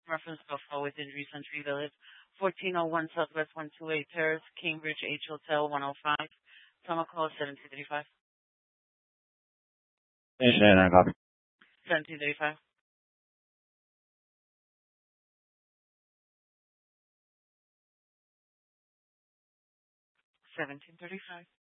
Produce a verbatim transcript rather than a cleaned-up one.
reference Buffalo within Recentry Village, fourteen oh one Southwest one two eight Terrace, Cambridge H Hotel one oh five. Toma call seventeen thirty-five. Station eight copy. seventeen thirty-five. seventeen thirty-five.